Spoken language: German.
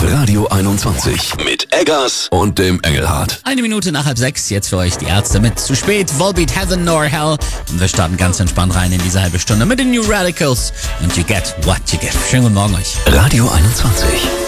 Radio 21 mit Eggers und dem Engelhardt. 5:01, jetzt für euch die Ärzte mit Zu spät, Volbeat, Heaven nor Hell. Und wir starten ganz entspannt rein in diese halbe Stunde mit den New Radicals und You Get What You Get. Schönen guten Morgen euch. Radio 21.